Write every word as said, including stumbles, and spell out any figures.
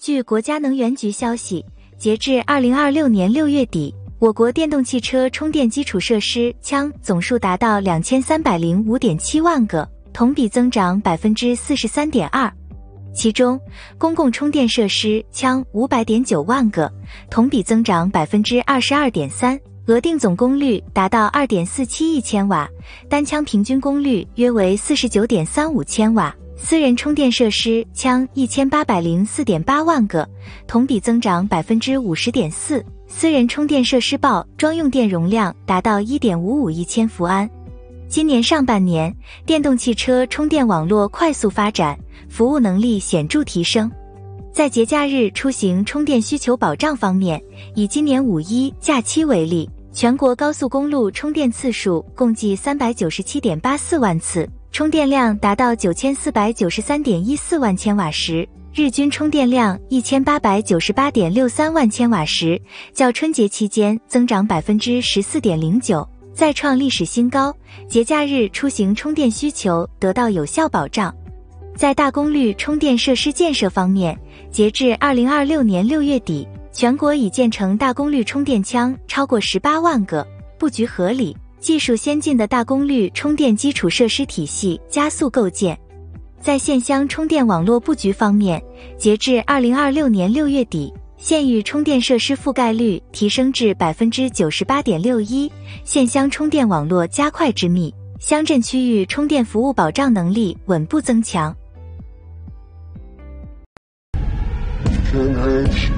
据国家能源局消息，截至二零二六年六月底，我国电动汽车充电基础设施枪总数达到两千三百零五点七万个，同比增长 百分之四十三点二。其中，公共充电设施枪五百点九万个，同比增长 百分之二十二点三，额定总功率达到 二点四七亿千瓦，单枪平均功率约为 四十九点三五千瓦。私人充电设施枪一千八百零四点八万个，同比增长 百分之五十点四，私人充电设施报装用电容量达到 一点五五亿千伏安。今年上半年，电动汽车充电网络快速发展，服务能力显著提升。在节假日出行充电需求保障方面，以今年五一假期为例，全国高速公路充电次数共计 三百九十七点八四万次，充电量达到 九千四百九十三点一四万千瓦时，日均充电量 一千八百九十八点六三万千瓦时，较春节期间增长 百分之十四点零九， 再创历史新高，节假日出行充电需求得到有效保障。在大功率充电设施建设方面，截至二零二六年六月底，全国已建成大功率充电枪超过十八万个，布局合理、技术先进的大功率充电基础设施体系加速构建。在县乡充电网络布局方面，截至二零二六年六月底，县域充电设施覆盖率提升至 百分之九十八点六一， 县乡充电网络加快致密，乡镇区域充电服务保障能力稳步增强。 天黑